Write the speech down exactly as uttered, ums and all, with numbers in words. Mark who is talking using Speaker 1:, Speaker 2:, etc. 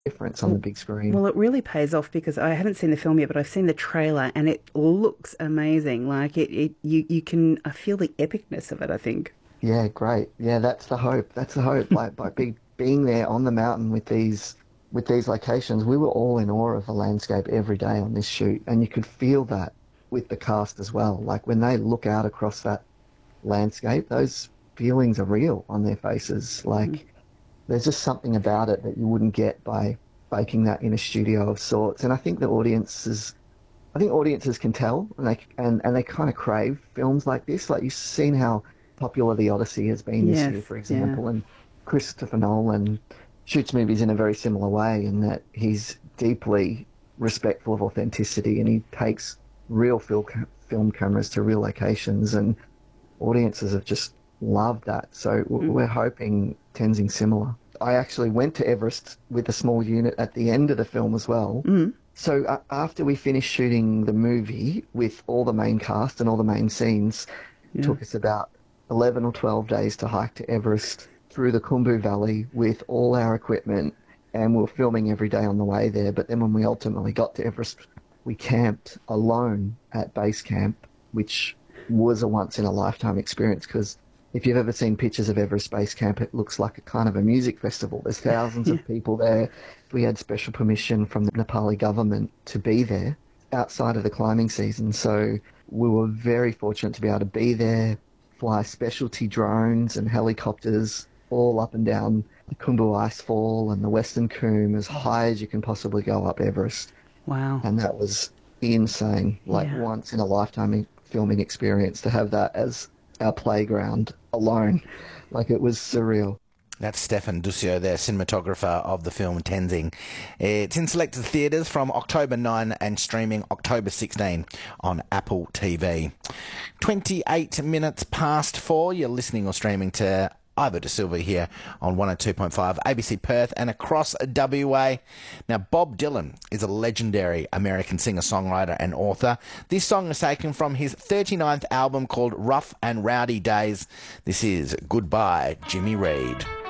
Speaker 1: difference on the big screen.
Speaker 2: Well, it really pays off because I haven't seen the film yet, but I've seen the trailer and it looks amazing. Like it, it you, you can, I feel the epicness of it, I think.
Speaker 1: Yeah, great. Yeah, that's the hope. That's the hope. Like by be, being there on the mountain with these with these locations, we were all in awe of the landscape every day on this shoot, and you could feel that with the cast as well. Like when they look out across that landscape, those feelings are real on their faces. Like there's just something about it that you wouldn't get by faking that in a studio of sorts. And I think the audiences, I think audiences can tell, and they and, and they kind of crave films like this. Like you've seen how popular The Odyssey has been this
Speaker 2: Yes,
Speaker 1: year, for
Speaker 2: yeah.
Speaker 1: example, and Christopher Nolan shoots movies in a very similar way in that he's deeply respectful of authenticity and he takes real film film cameras to real locations, and audiences have just loved that. So
Speaker 2: Mm.
Speaker 1: we're hoping Tenzing similar. I actually went to Everest with a small unit at the end of the film as well.
Speaker 2: Mm.
Speaker 1: So uh, after we finished shooting the movie with all the main cast and all the main scenes, it
Speaker 2: Yeah.
Speaker 1: took us about eleven or twelve days to hike to Everest through the Khumbu Valley with all our equipment, and we were filming every day on the way there. But then when we ultimately got to Everest, we camped alone at base camp, which was a once-in-a-lifetime experience because if you've ever seen pictures of Everest Base Camp, it looks like a kind of a music festival. There's thousands
Speaker 2: Yeah.
Speaker 1: of people there. We had special permission from the Nepali government to be there outside of the climbing season. So we were very fortunate to be able to be there, fly specialty drones and helicopters all up and down the Khumbu Icefall and the Western Cwm as high as you can possibly go up Everest.
Speaker 2: Wow.
Speaker 1: And that was insane, like
Speaker 2: Yeah.
Speaker 1: once in a lifetime filming experience to have that as our playground alone. Like it was surreal.
Speaker 3: That's Stefan Duccio there, cinematographer of the film Tenzing. It's in selected theatres from October ninth and streaming October sixteenth on Apple T V. twenty-eight minutes past four, you're listening or streaming to Ivo De Silva here on one oh two point five A B C Perth and across W A. Now, Bob Dylan is a legendary American singer-songwriter and author. This song is taken from his thirty-ninth album called Rough and Rowdy Days. This is Goodbye, Jimmy Reed.